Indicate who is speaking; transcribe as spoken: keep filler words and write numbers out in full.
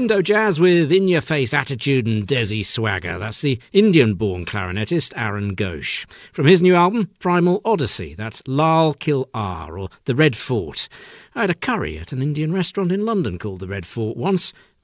Speaker 1: Indo-jazz with in-your-face attitude and desi swagger. That's the Indian-born clarinetist Aaron Ghosh. From his new album, Primal Odyssey, that's Lal Kil Aar, or The Red Fort. I had a curry at an Indian restaurant in London called The Red Fort once.